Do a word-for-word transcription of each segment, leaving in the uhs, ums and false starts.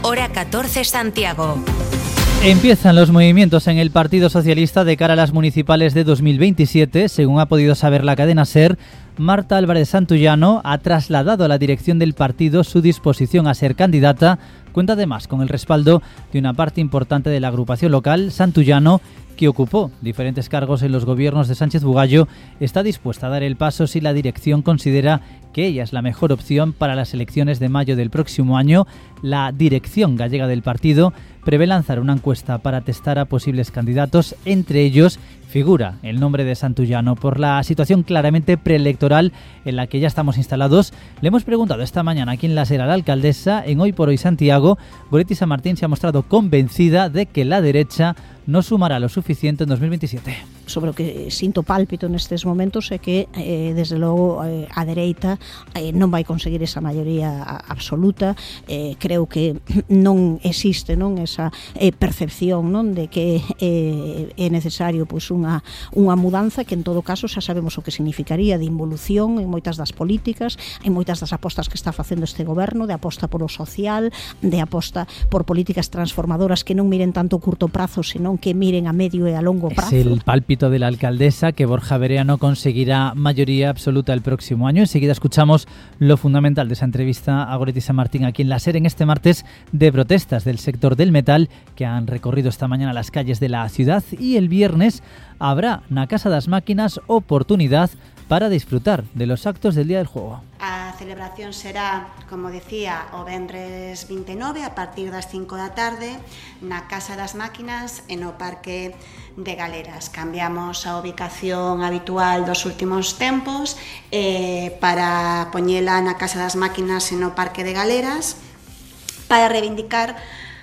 hora catorce Santiago. Empiezan los movimientos en el Partido Socialista de cara a las municipales de dos mil veintisiete. Según ha podido saber la cadena SER, Marta Álvarez Santullano ha trasladado a la dirección del partido su disposición a ser candidata. Cuenta además con el respaldo de una parte importante de la agrupación local. Santullano, que ocupó diferentes cargos en los gobiernos de Sánchez Bugallo, está dispuesta a dar el paso si la dirección considera que ella es la mejor opción para las elecciones de mayo del próximo año. La dirección gallega del partido prevé lanzar una encuesta para testar a posibles candidatos. Entre ellos figura el nombre de Santullano. Por la situación claramente preelectoral en la que ya estamos instalados, le hemos preguntado esta mañana a quién la será la alcaldesa. En Hoy por Hoy Santiago, Goretti San Martín se ha mostrado convencida de que la derecha no sumará lo suficiente en dos mil veintisiete. Sobre o que sinto pálpito nestes momentos é que, eh, desde logo, eh, a dereita eh, non vai conseguir esa maioría absoluta. Eh, creo que non existe non esa eh, percepción non de que eh, é necesario pois, unha, unha mudanza que, en todo caso, xa sabemos o que significaría de involución en moitas das políticas, en moitas das apostas que está facendo este goberno, de aposta polo social, de aposta por políticas transformadoras que non miren tanto o curto prazo, senón que miren a medio e a longo prazo. Es el pálpito de la alcaldesa que Borja Bereano conseguirá mayoría absoluta el próximo año. Enseguida escuchamos lo fundamental de esa entrevista a Goretti San Martín aquí en la SER en este martes de protestas del sector del metal que han recorrido esta mañana las calles de la ciudad, y el viernes habrá na Casa das Máquinas oportunidad para disfrutar de los actos del Día del Juego. A celebración será, como decía, o venres vinte e nove a partir das cinco da tarde na Casa das Máquinas e no Parque de Galeras. Cambiamos a ubicación habitual dos últimos tempos eh, para poñela na Casa das Máquinas e no Parque de Galeras para reivindicar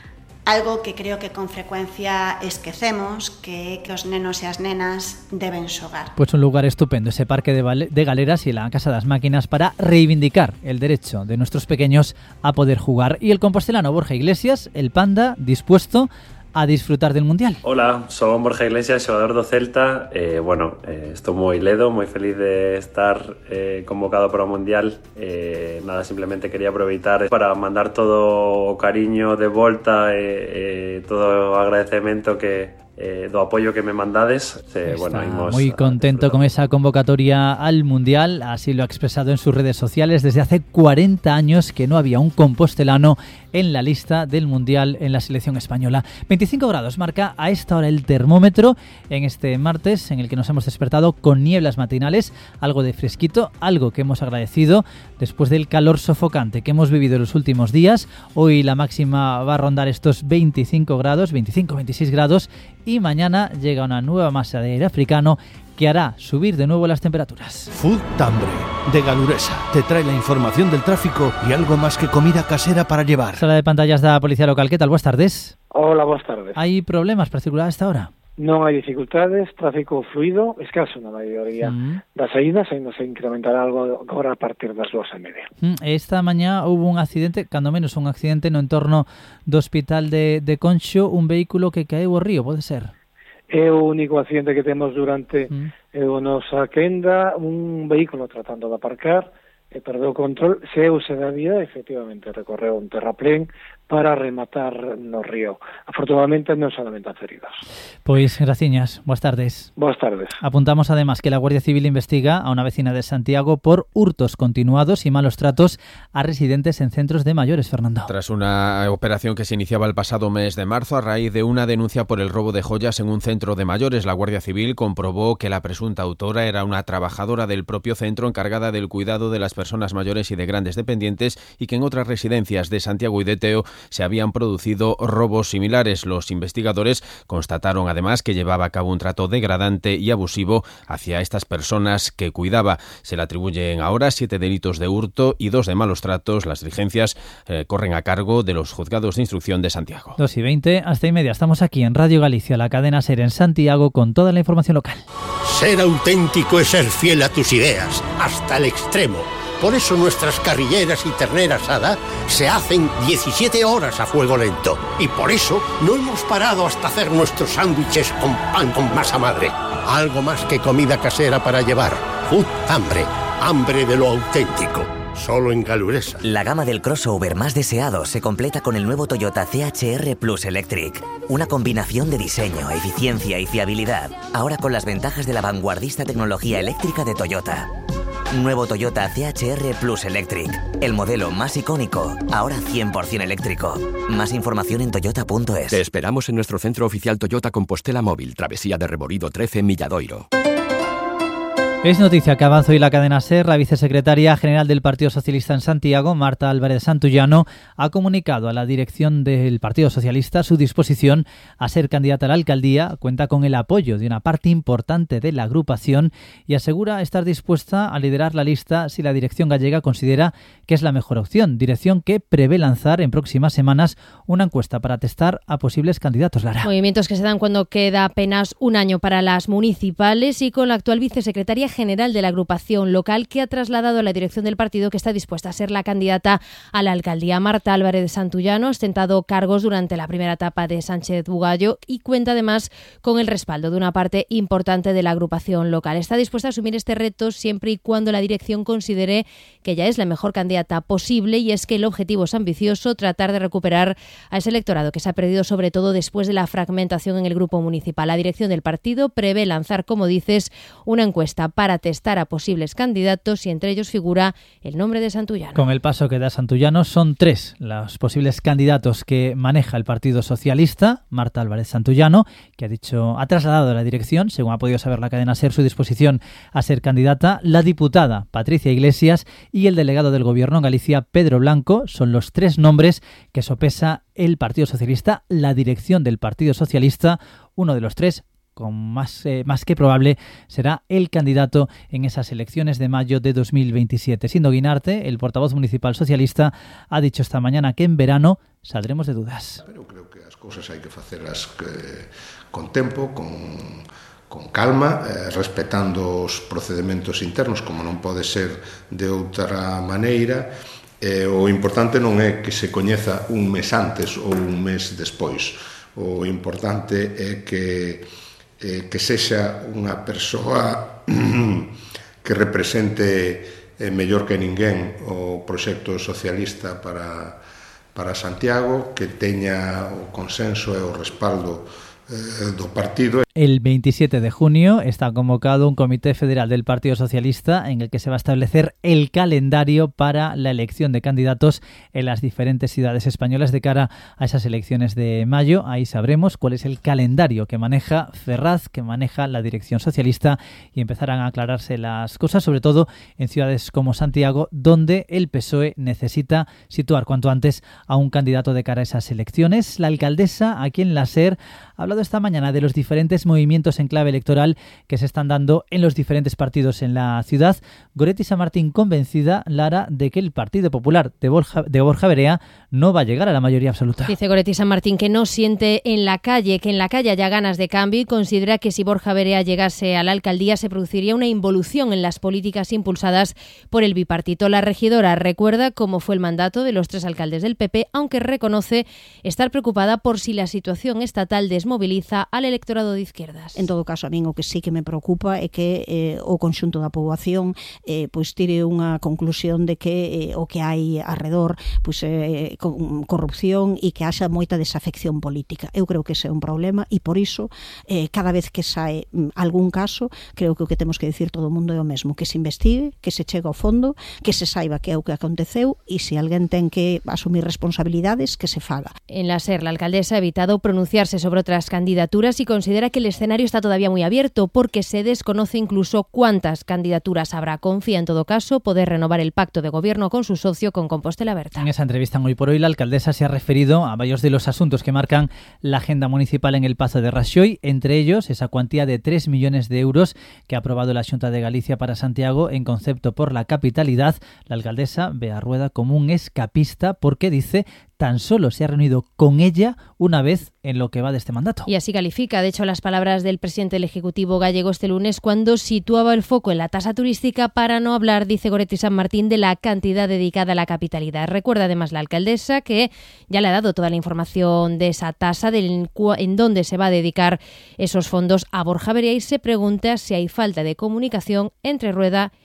algo que creo que con frecuencia esquecemos, que é que os nenos e as nenas deben xogar. Pues un lugar estupendo, ese Parque de, de Galeras y la Casa das Máquinas para reivindicar el derecho de nuestros pequeños a poder jugar. Y el compostelano Borja Iglesias, el Panda, dispuesto a disfrutar del Mundial. Hola, son Borja Iglesias, xogador do Celta. Eh, bueno, eh, estou moi ledo, moi feliz de estar eh, convocado para o Mundial. Eh, nada, simplemente quería aproveitar para mandar todo o cariño de volta e eh, eh, todo o agradecemento que Eh, do apoyo que me mandades. Eh, bueno, muy contento con esa convocatoria al Mundial, así lo ha expresado en sus redes sociales. Desde hace cuarenta años que no había un compostelano en la lista del Mundial en la selección española. veinticinco grados marca a esta hora el termómetro en este martes en el que nos hemos despertado con nieblas matinales, algo de fresquito, algo que hemos agradecido después del calor sofocante que hemos vivido en los últimos días. Hoy la máxima va a rondar estos veinticinco grados, veinticinco a veintiséis grados, y mañana llega una nueva masa de aire africano que hará subir de nuevo las temperaturas. Food Tambre, de Galuresa, te trae la información del tráfico y algo más que comida casera para llevar. Sala de pantallas da Policía Local, ¿qué tal? Buenas tardes. Hola, buenas tardes. ¿Hay problemas para circular a esta hora? Non hai dificultades, tráfico fluido, escaso na maioría mm. das saídas, ainda se incrementará algo agora a partir das dúas e media. Mm. Esta mañá houve un accidente, cando menos un accidente no entorno do hospital de, de Conxo, un vehículo que caeu ao río, pode ser? É o único accidente que temos durante mm. a nosa quenda, un vehículo tratando de aparcar, e perdeu o control, seuse da vida, efectivamente recorreu un terraplén para rematar no río. Afortunadamente non se lamentan feridos. Pois, graciñas, boas tardes. Boas tardes. Apuntamos además que la Guardia Civil investiga a una vecina de Santiago por hurtos continuados y malos tratos a residentes en centros de mayores, Fernando. Tras una operación que se iniciaba el pasado mes de marzo a raíz de una denuncia por el robo de joyas en un centro de mayores, la Guardia Civil comprobó que la presunta autora era una trabajadora del propio centro encargada del cuidado de las personas mayores y de grandes dependientes, y que en otras residencias de Santiago y de Teo se habían producido robos similares. Los investigadores constataron además que llevaba a cabo un trato degradante y abusivo hacia estas personas que cuidaba. Se le atribuyen ahora siete delitos de hurto y dos de malos tratos. Las diligencias eh, corren a cargo de los juzgados de instrucción de Santiago. dos y veinte, hasta y media. Estamos aquí en Radio Galicia, la cadena SER en Santiago, con toda la información local. Ser auténtico es ser fiel a tus ideas, hasta el extremo. Por eso nuestras carrilleras y ternera asada se hacen diecisiete horas a fuego lento. Y por eso no hemos parado hasta hacer nuestros sándwiches con pan con masa madre. Algo más que comida casera para llevar. Food Hambre, hambre de lo auténtico. solo en Galuresa. La gama del crossover más deseado se completa con el nuevo Toyota C H R Plus Electric. Una combinación de diseño, eficiencia y fiabilidad. Ahora con las ventajas de la vanguardista tecnología eléctrica de Toyota. Nuevo Toyota C H R Plus Electric. El modelo más icónico, ahora cien por ciento eléctrico. Más información en toyota punto es. Te esperamos en nuestro centro oficial Toyota Compostela Móvil, Travesía de Reborido trece, Milladoiro. Es noticia que avanza hoy la cadena SER. La vicesecretaria general del Partido Socialista en Santiago, Marta Álvarez Santullano, ha comunicado a la dirección del Partido Socialista su disposición a ser candidata a la alcaldía. Cuenta con el apoyo de una parte importante de la agrupación y asegura estar dispuesta a liderar la lista si la dirección gallega considera que es la mejor opción. Dirección que prevé lanzar en próximas semanas una encuesta para testar a posibles candidatos. Lara. Movimientos que se dan cuando queda apenas un año para las municipales y con la actual vicesecretaria general de la agrupación local que ha trasladado a la dirección del partido que está dispuesta a ser la candidata a la alcaldía. Marta Álvarez de Santullano ha ostentado cargos durante la primera etapa de Sánchez Bugallo y cuenta además con el respaldo de una parte importante de la agrupación local. Está dispuesta a asumir este reto siempre y cuando la dirección considere que ella es la mejor candidata posible, y es que el objetivo es ambicioso: tratar de recuperar a ese electorado que se ha perdido sobre todo después de la fragmentación en el grupo municipal. La dirección del partido prevé lanzar, como dices, una encuesta para testar a posibles candidatos y entre ellos figura el nombre de Santullano. Con el paso que da Santullano, son tres los posibles candidatos que maneja el Partido Socialista. Marta Álvarez Santullano, que ha dicho, ha trasladado a la dirección, según ha podido saber la cadena SER, su disposición a ser candidata. La diputada Patricia Iglesias y el delegado del Gobierno en Galicia, Pedro Blanco, son los tres nombres que sopesa el Partido Socialista, la dirección del Partido Socialista. Uno de los tres, con más, eh, más que probable, será el candidato en esas elecciones de mayo de dos mil veintisiete. Sindo Guinarte, el portavoz municipal socialista, ha dicho esta mañana que en verano saldremos de dudas. Pero creo que as cousas hai que facelas eh, con tempo, con, con calma, eh, respetando os procedementos internos, como non pode ser de outra maneira. Eh, o importante non é que se coñeza un mes antes ou un mes despois. O importante é que Eh, que sexa unha persoa que represente eh, mellor que ninguén o proxecto socialista para, para Santiago, que teña o consenso e o respaldo eh, do partido. El veintisiete de junio está convocado un comité federal del Partido Socialista en el que se va a establecer el calendario para la elección de candidatos en las diferentes ciudades españolas de cara a esas elecciones de mayo. Ahí sabremos cuál es el calendario que maneja Ferraz, que maneja la dirección socialista, y empezarán a aclararse las cosas, sobre todo en ciudades como Santiago, donde el P S O E necesita situar cuanto antes a un candidato de cara a esas elecciones. La alcaldesa, aquí en la SER, ha hablado esta mañana de los diferentes movimientos en clave electoral que se están dando en los diferentes partidos en la ciudad. Goretti San Martín convencida, Lara, de que el Partido Popular de Borja, de Borja Verea no va a llegar a la mayoría absoluta. Dice Goretti San Martín que no siente en la calle, que en la calle haya ganas de cambio, y considera que si Borja Verea llegase a la alcaldía se produciría una involución en las políticas impulsadas por el bipartito. La regidora recuerda cómo fue el mandato de los tres alcaldes del P P, aunque reconoce estar preocupada por si la situación estatal desmoviliza al electorado de izquierdas. En todo caso, a min o que sí que me preocupa é que eh, o conxunto da poboación eh, pois tire unha conclusión de que eh, o que hai arredor pois eh, con corrupción e que haxa moita desafección política. Eu creo que ese é un problema e por iso eh, cada vez que sae mm, algún caso, creo que o que temos que dicir todo o mundo é o mesmo, que se investigue, que se chegue ao fondo, que se saiba que é o que aconteceu e se alguén ten que asumir responsabilidades, que se faga. En la SER, la alcaldesa ha evitado pronunciarse sobre otras candidaturas y considera que el escenario está todavía muy abierto porque se desconoce incluso cuántas candidaturas habrá. Confía en todo caso poder renovar el pacto de gobierno con su socio, con Compostela Berta. En esa entrevista en Hoy por Hoy, la alcaldesa se ha referido a varios de los asuntos que marcan la agenda municipal en el Pazo de Raxoi, entre ellos esa cuantía de tres millones de euros que ha aprobado la Xunta de Galicia para Santiago en concepto por la capitalidad. La alcaldesa ve a Rueda como un escapista porque, dice, tan solo se ha reunido con ella una vez en lo que va de este mandato. Y así califica, de hecho, las palabras del presidente del Ejecutivo gallego este lunes cuando situaba el foco en la tasa turística para no hablar, dice Goretti San Martín, de la cantidad dedicada a la capitalidad. Recuerda además la alcaldesa que ya le ha dado toda la información de esa tasa, de en dónde se va a dedicar esos fondos a Borja Verea, y se pregunta si hay falta de comunicación entre Rueda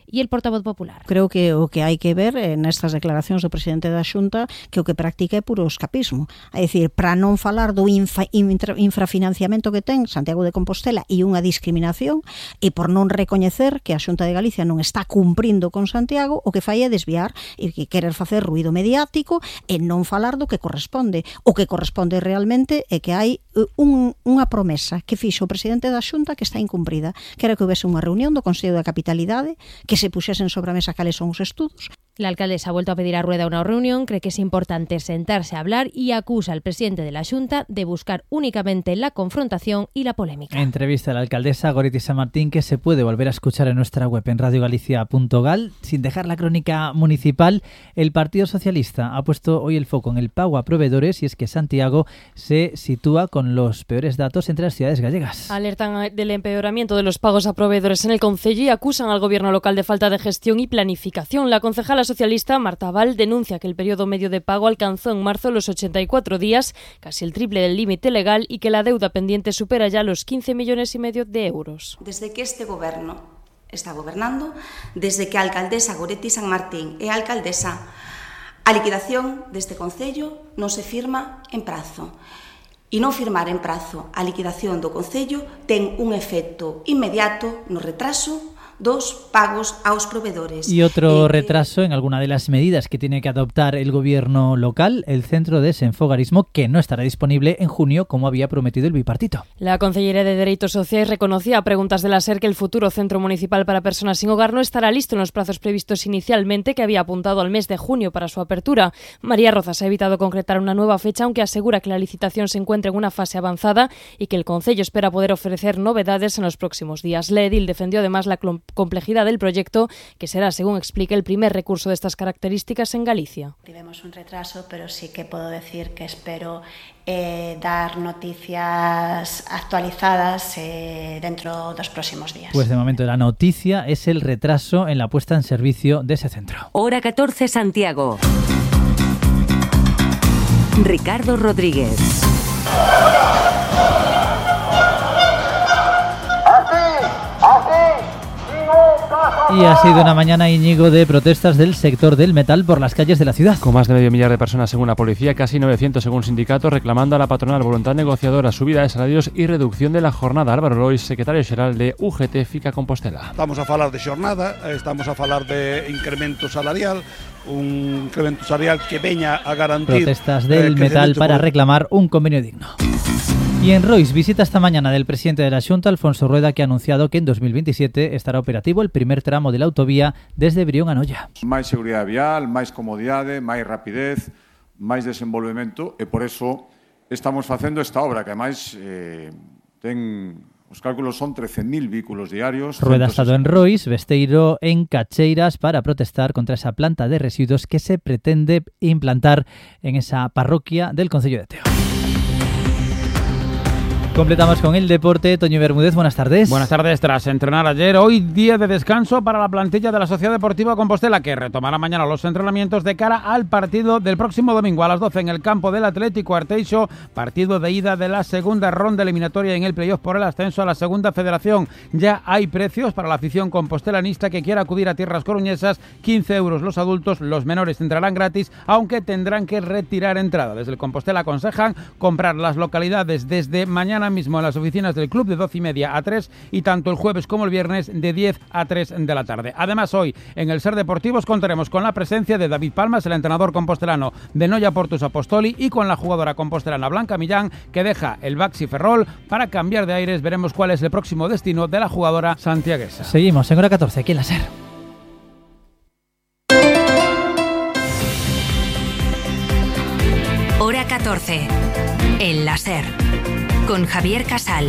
y el portavoz popular. Creo que o que hai que ver eh, nestas declaracións do presidente da Xunta que o que practica é puro escapismo. É dicir, para non falar do infa, infra, infrafinanciamento que ten Santiago de Compostela e unha discriminación, e por non recoñecer que a Xunta de Galicia non está cumprindo con Santiago, o que fai é desviar e que querer facer ruido mediático e non falar do que corresponde. O que corresponde realmente é que hai un, unha promesa que fixo o presidente da Xunta que está incumprida, que era que houvese unha reunión do Consello da Capitalidade, que se puxesen sobre a mesa cales son os estudos. La alcaldesa ha vuelto a pedir a Rueda una reunión, cree que es importante sentarse a hablar y acusa al presidente de la Xunta de buscar únicamente la confrontación y la polémica. Entrevista a la alcaldesa Goretti San Martín que se puede volver a escuchar en nuestra web en radio galicia punto gal. Sin dejar la crónica municipal, el Partido Socialista ha puesto hoy el foco en el pago a proveedores y es que Santiago se sitúa con los peores datos entre las ciudades gallegas. Alertan del empeoramiento de los pagos a proveedores en el concello y acusan al gobierno local de falta de gestión y planificación. La concejala socialista Marta Val denuncia que el periodo medio de pago alcanzó en marzo los ochenta y cuatro días, casi el triple del límite legal, y que la deuda pendiente supera ya los quince millones y medio de euros. Desde que este goberno está gobernando, desde que a alcaldesa Goretti San Martín é alcaldesa, a liquidación deste concello non se firma en prazo. E non firmar en prazo a liquidación do concello ten un efecto inmediato no retraso dos pagos a los proveedores. Y otro eh, retraso en alguna de las medidas que tiene que adoptar el gobierno local, el centro de desenfogarismo, que no estará disponible en junio como había prometido el bipartito. La Consellería de Dereitos Sociais reconocía a preguntas de la SER que el futuro centro municipal para personas sin hogar no estará listo en los plazos previstos inicialmente, que había apuntado al mes de junio para su apertura. María Rozas ha evitado concretar una nueva fecha, aunque asegura que la licitación se encuentra en una fase avanzada y que el concello espera poder ofrecer novedades en los próximos días. La edil defendió además la complejidad del proyecto, que será, según explica, el primer recurso de estas características en Galicia. Tivemos un retraso, pero sí que puedo decir que espero eh, dar noticias actualizadas eh, dentro de los próximos días. Pues de momento la noticia es el retraso en la puesta en servicio de ese centro. Hora catorce, Santiago. Ricardo Rodríguez. Y ha sido una mañana, Íñigo, de protestas del sector del metal por las calles de la ciudad. Con más de medio millar de personas según la policía, casi novecientos según sindicatos, reclamando a la patronal voluntad negociadora subida de salarios y reducción de la jornada. Álvaro Lois, secretario xeral de U G T Fica Compostela. Estamos a falar de xornada, estamos a falar de incremento salarial, un incremento salarial que veña a garantir... Protestas del eh, metal para reclamar un convenio digno. Y en Rois, visita esta mañana del presidente de la Xunta, Alfonso Rueda, que ha anunciado que en dos mil veintisiete estará operativo el primer tramo de la autovía desde Brión a Noia. Máis seguridade vial, máis comodidade, máis rapidez, máis desenvolvemento, e por eso estamos facendo esta obra, que ademais eh, ten... Os cálculos son trece mil vehículos diarios. Rueda ha estado en Rois, Besteiro, en Cacheiras para protestar contra esa planta de residuos que se pretende implantar en esa parroquia del concello de Teo. Completamos con el deporte. Toño Bermúdez, buenas tardes. Buenas tardes. Tras entrenar ayer, hoy día de descanso para la plantilla de la Sociedad Deportiva Compostela, que retomará mañana los entrenamientos de cara al partido del próximo domingo a las doce en el campo del Atlético Arteixo, partido de ida de la segunda ronda eliminatoria en el playoff por el ascenso a la segunda federación. Ya hay precios para la afición compostelanista que quiera acudir a tierras coruñesas, quince euros los adultos, los menores entrarán gratis, aunque tendrán que retirar entrada. Desde el Compostela aconsejan comprar las localidades desde mañana mismo en las oficinas del club de doce y media a tres y tanto el jueves como el viernes de diez a tres de la tarde. Además, hoy en el Ser Deportivos contaremos con la presencia de David Palmas, el entrenador compostelano de Noia Portus Apostoli, y con la jugadora compostelana Blanca Millán, que deja el Baxi Ferrol para cambiar de aires. Veremos cuál es el próximo destino de la jugadora santiaguesa. Seguimos en hora catorce aquí en la Ser. Hora catorce en la Ser. Con Javier Casal.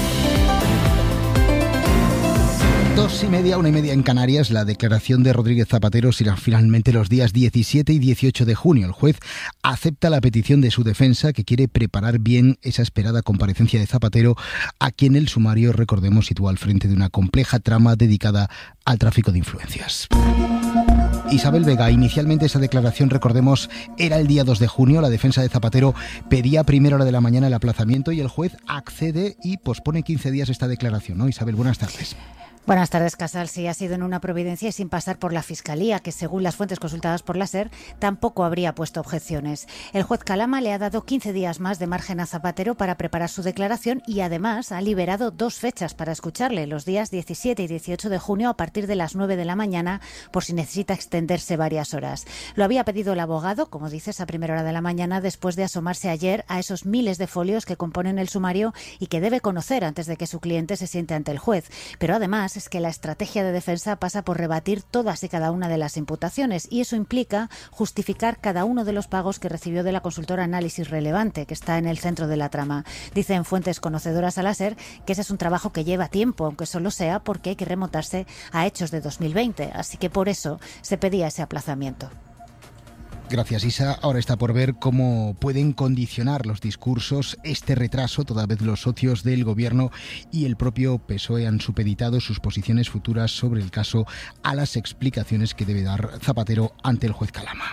Dos y media, una y media en Canarias, la declaración de Rodríguez Zapatero será finalmente los días diecisiete y dieciocho de junio. El juez acepta la petición de su defensa, que quiere preparar bien esa esperada comparecencia de Zapatero, a quien el sumario, recordemos, sitúa al frente de una compleja trama dedicada al tráfico de influencias. Isabel Vega, inicialmente esa declaración, recordemos, era el día dos de junio. La defensa de Zapatero pedía a primera hora de la mañana el aplazamiento y el juez accede y pospone quince días esta declaración, ¿no? Isabel, buenas tardes. Buenas tardes, Casal. Sí, ha sido en una providencia y sin pasar por la Fiscalía, que según las fuentes consultadas por la SER, tampoco habría puesto objeciones. El juez Calama le ha dado quince días más de margen a Zapatero para preparar su declaración y además ha liberado dos fechas para escucharle, los días diecisiete y dieciocho de junio a partir de las nueve de la mañana, por si necesita extenderse varias horas. Lo había pedido el abogado, como dices, a primera hora de la mañana, después de asomarse ayer a esos miles de folios que componen el sumario y que debe conocer antes de que su cliente se siente ante el juez. Pero además es que la estrategia de defensa pasa por rebatir todas y cada una de las imputaciones y eso implica justificar cada uno de los pagos que recibió de la consultora Análisis Relevante, que está en el centro de la trama. Dicen fuentes conocedoras a la SER que ese es un trabajo que lleva tiempo, aunque solo sea porque hay que remontarse a hechos de dos mil veinte, así que por eso se pedía ese aplazamiento. Gracias, Isa. Ahora está por ver cómo pueden condicionar los discursos este retraso, toda vez los socios del Gobierno y el propio P S O E han supeditado sus posiciones futuras sobre el caso a las explicaciones que debe dar Zapatero ante el juez Calama.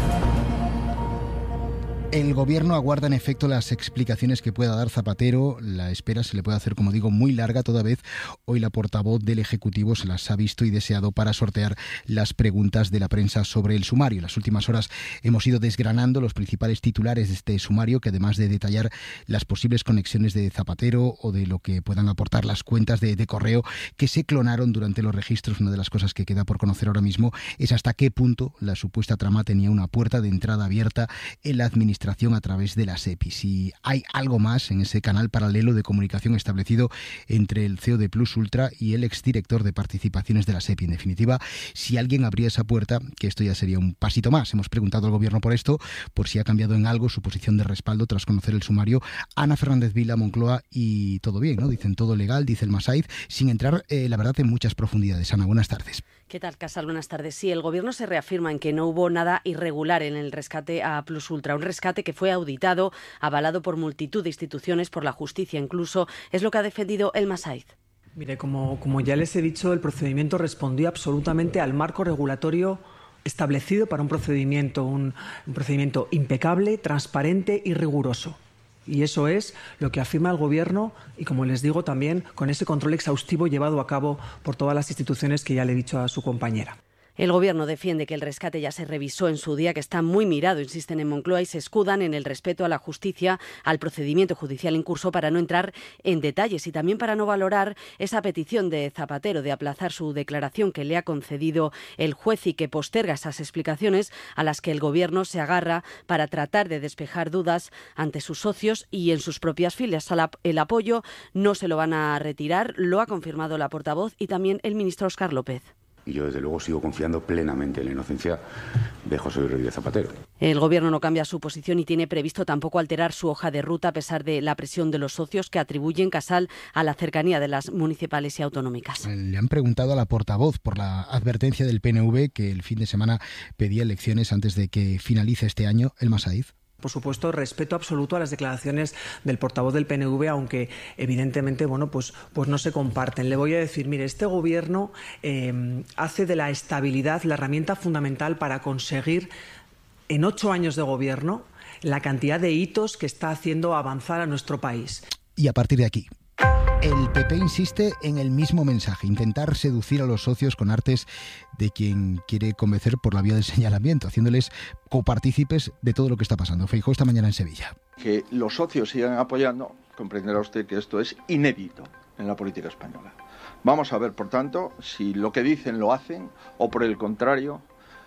El Gobierno aguarda en efecto las explicaciones que pueda dar Zapatero. La espera se le puede hacer, como digo, muy larga, toda vez hoy la portavoz del Ejecutivo se las ha visto y deseado para sortear las preguntas de la prensa sobre el sumario. En las últimas horas hemos ido desgranando los principales titulares de este sumario, que además de detallar las posibles conexiones de Zapatero o de lo que puedan aportar las cuentas de, de correo que se clonaron durante los registros, una de las cosas que queda por conocer ahora mismo es hasta qué punto la supuesta trama tenía una puerta de entrada abierta en la administración a través de la SEPI. Si hay algo más en ese canal paralelo de comunicación establecido entre el C E O de Plus Ultra y el exdirector de participaciones de la SEPI. En definitiva, si alguien abría esa puerta, que esto ya sería un pasito más. Hemos preguntado al Gobierno por esto, por si ha cambiado en algo su posición de respaldo tras conocer el sumario. Ana Fernández Vila, Moncloa, y todo bien, ¿no? Dicen todo legal, dice el Masaiz, sin entrar, eh, la verdad, en muchas profundidades. Ana, buenas tardes. ¿Qué tal, Casal? Buenas tardes. Sí, el Gobierno se reafirma en que no hubo nada irregular en el rescate a Plus Ultra, un rescate que fue auditado, avalado por multitud de instituciones, por la justicia incluso, es lo que ha defendido el Masaiz. Mire, como, como ya les he dicho, el procedimiento respondió absolutamente al marco regulatorio establecido para un procedimiento, un, un procedimiento impecable, transparente y riguroso. Y eso es lo que afirma el Gobierno y, como les digo, también con ese control exhaustivo llevado a cabo por todas las instituciones que ya le he dicho a su compañera. El Gobierno defiende que el rescate ya se revisó en su día, que está muy mirado, insisten en Moncloa, y se escudan en el respeto a la justicia, al procedimiento judicial en curso, para no entrar en detalles y también para no valorar esa petición de Zapatero de aplazar su declaración que le ha concedido el juez y que posterga esas explicaciones a las que el Gobierno se agarra para tratar de despejar dudas ante sus socios y en sus propias filas. El apoyo no se lo van a retirar, lo ha confirmado la portavoz y también el ministro Óscar López. Y yo, desde luego, sigo confiando plenamente en la inocencia de José Luis Rodríguez Zapatero. El Gobierno no cambia su posición y tiene previsto tampoco alterar su hoja de ruta a pesar de la presión de los socios que atribuyen, Casal, a la cercanía de las municipales y autonómicas. Le han preguntado a la portavoz por la advertencia del P N V que el fin de semana pedía elecciones antes de que finalice este año. El Masaiz. Por supuesto, respeto absoluto a las declaraciones del portavoz del P N V, aunque evidentemente, bueno, pues, pues no se comparten. Le voy a decir, mire, este Gobierno eh, hace de la estabilidad la herramienta fundamental para conseguir, en ocho años de Gobierno, la cantidad de hitos que está haciendo avanzar a nuestro país. Y a partir de aquí, el P P insiste en el mismo mensaje, intentar seducir a los socios con artes de quien quiere convencer por la vía del señalamiento, haciéndoles copartícipes de todo lo que está pasando. Feijóo esta mañana en Sevilla. Que los socios sigan apoyando, comprenderá usted que esto es inédito en la política española. Vamos a ver, por tanto, si lo que dicen lo hacen o, por el contrario,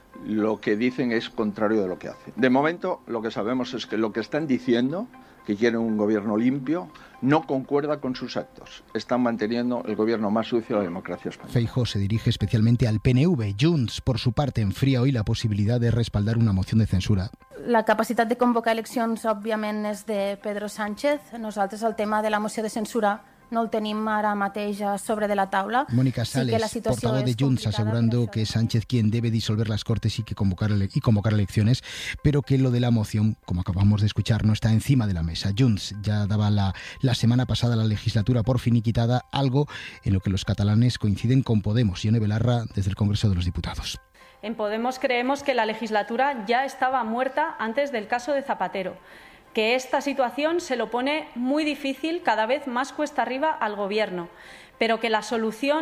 lo que dicen es contrario de lo que hacen. De momento, lo que sabemos es que lo que están diciendo, que quieren un gobierno limpio, no concuerda con sus actos. Están manteniendo el gobierno más sucio de la democracia española. Feijóo se dirige especialmente al P N V. Junts, por su parte, enfría hoy la posibilidad de respaldar una moción de censura. La capacitat de convocar eleccions, òbviament, és de Pedro Sánchez. Nosaltres el tema de la moció de censura no el tenim ara mateix sobre de la taula. Mónica Sales, sí, portavoz de Junts, asegurando que es Sánchez quien debe disolver las Cortes y que convocar y convocar elecciones, pero que lo de la moción, como acabamos de escuchar, no está encima de la mesa. Junts ya daba la, la semana pasada la legislatura por finiquitada, algo en lo que los catalanes coinciden con Podemos. Ione Belarra, desde el Congreso de los Diputados. En Podemos creemos que la legislatura ya estaba muerta antes del caso de Zapatero, que esta situación se lo pone muy difícil, cada vez más cuesta arriba al Gobierno, pero que la solución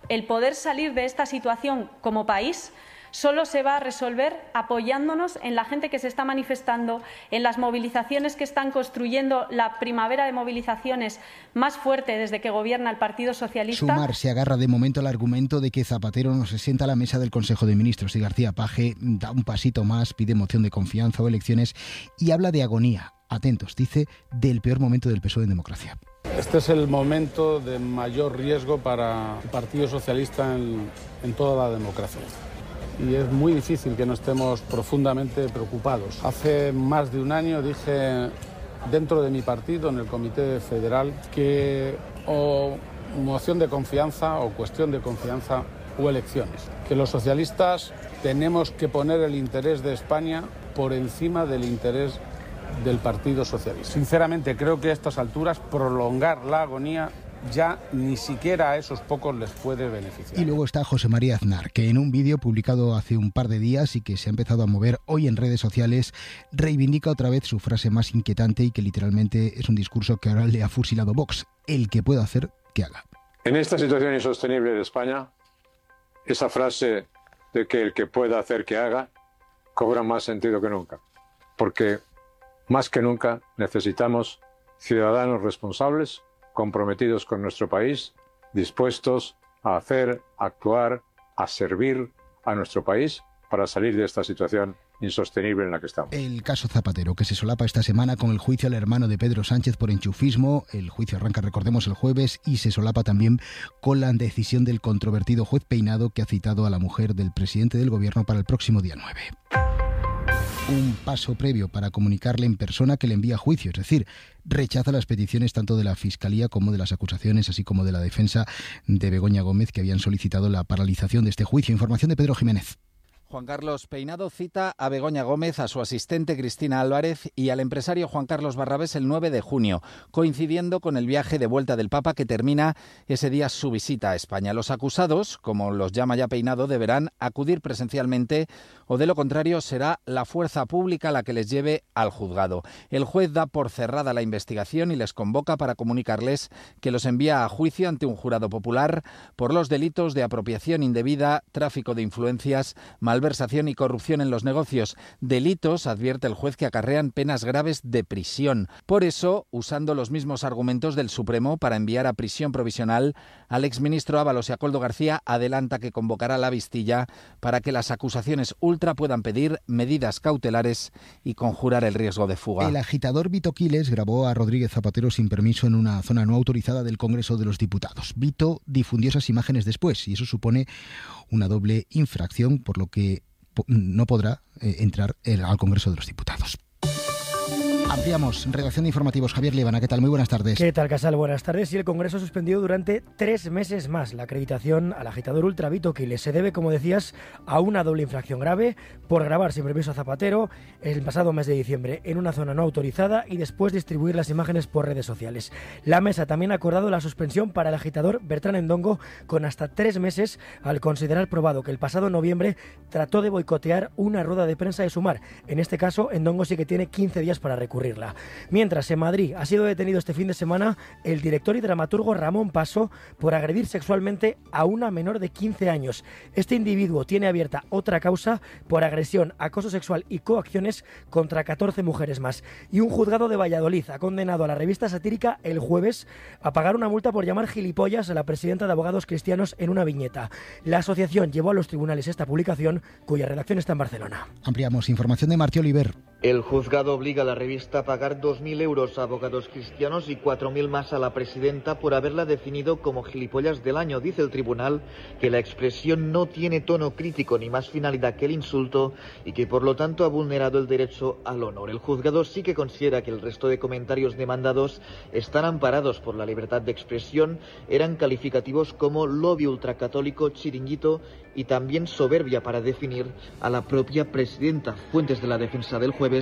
el poder salir de esta situación como país solo se va a resolver apoyándonos en la gente que se está manifestando, en las movilizaciones que están construyendo la primavera de movilizaciones más fuerte desde que gobierna el Partido Socialista. Sumar se agarra de momento al argumento de que Zapatero no se sienta a la mesa del Consejo de Ministros y García Paje da un pasito más, pide moción de confianza o elecciones y habla de agonía. Atentos, dice, del peor momento del P S O E en democracia. Este es el momento de mayor riesgo para el Partido Socialista en, en toda la democracia. Y es muy difícil que no estemos profundamente preocupados. Hace más de un año dije dentro de mi partido, en el Comité Federal, que o moción de confianza o cuestión de confianza o elecciones. Que los socialistas tenemos que poner el interés de España por encima del interés del Partido Socialista. Sinceramente creo que a estas alturas prolongar la agonía ya ni siquiera a esos pocos les puede beneficiar. Y luego está José María Aznar, que en un vídeo publicado hace un par de días y que se ha empezado a mover hoy en redes sociales, reivindica otra vez su frase más inquietante y que literalmente es un discurso que ahora le ha fusilado Vox. El que pueda hacer, que haga. En esta situación insostenible de España, esa frase de que el que pueda hacer, que haga, cobra más sentido que nunca. Porque más que nunca necesitamos ciudadanos responsables, comprometidos con nuestro país, dispuestos a hacer, a actuar, a servir a nuestro país para salir de esta situación insostenible en la que estamos. El caso Zapatero, que se solapa esta semana con el juicio al hermano de Pedro Sánchez por enchufismo. El juicio arranca, recordemos, el jueves y se solapa también con la decisión del controvertido juez Peinado, que ha citado a la mujer del presidente del gobierno para el próximo día nueve. Un paso previo para comunicarle en persona que le envía a juicio, es decir, rechaza las peticiones tanto de la Fiscalía como de las acusaciones, así como de la defensa de Begoña Gómez, que habían solicitado la paralización de este juicio. Información de Pedro Jiménez. Juan Carlos Peinado cita a Begoña Gómez, a su asistente Cristina Álvarez y al empresario Juan Carlos Barrabés el nueve de junio, coincidiendo con el viaje de vuelta del Papa que termina ese día su visita a España. Los acusados, como los llama ya Peinado, deberán acudir presencialmente o de lo contrario será la fuerza pública la que les lleve al juzgado. El juez da por cerrada la investigación y les convoca para comunicarles que los envía a juicio ante un jurado popular por los delitos de apropiación indebida, tráfico de influencias, malversación malversación y corrupción en los negocios, delitos, advierte el juez, que acarrean penas graves de prisión. Por eso, usando los mismos argumentos del Supremo para enviar a prisión provisional al exministro Ábalos y a Koldo García, adelanta que convocará la vistilla para que las acusaciones ultra puedan pedir medidas cautelares y conjurar el riesgo de fuga. El agitador Vito Quiles grabó a Rodríguez Zapatero sin permiso en una zona no autorizada del Congreso de los Diputados. Vito difundió esas imágenes después y eso supone una doble infracción, por lo que no podrá eh, entrar el, al Congreso de los Diputados. Ampliamos. Redacción de informativos. Javier Líbana, ¿qué tal? Muy buenas tardes. ¿Qué tal, Casal? Buenas tardes. Y el Congreso ha suspendido durante tres meses más la acreditación al agitador ultra Vito Quiles. Se debe, como decías, a una doble infracción grave por grabar sin permiso a Zapatero el pasado mes de diciembre en una zona no autorizada y después distribuir las imágenes por redes sociales. La mesa también ha acordado la suspensión para el agitador Bertrán Endongo con hasta tres meses al considerar probado que el pasado noviembre trató de boicotear una rueda de prensa de Sumar. En este caso, Endongo sí que tiene quince días para recurrir. Mientras, en Madrid ha sido detenido este fin de semana el director y dramaturgo Ramón Paso por agredir sexualmente a una menor de quince años. Este individuo tiene abierta otra causa por agresión, acoso sexual y coacciones contra catorce mujeres más. Y un juzgado de Valladolid ha condenado a la revista satírica El Jueves a pagar una multa por llamar gilipollas a la presidenta de Abogados Cristianos en una viñeta. La asociación llevó a los tribunales esta publicación, cuya redacción está en Barcelona. Ampliamos. Información de Martí Oliver. El juzgado obliga a la revista a pagar dos mil euros a Abogados Cristianos y cuatro mil más a la presidenta por haberla definido como gilipollas del año. Dice el tribunal que la expresión no tiene tono crítico ni más finalidad que el insulto y que por lo tanto ha vulnerado el derecho al honor. El juzgado sí que considera que el resto de comentarios demandados están amparados por la libertad de expresión, eran calificativos como lobby ultracatólico, chiringuito y también soberbia para definir a la propia presidenta. Fuentes de la defensa del Jueves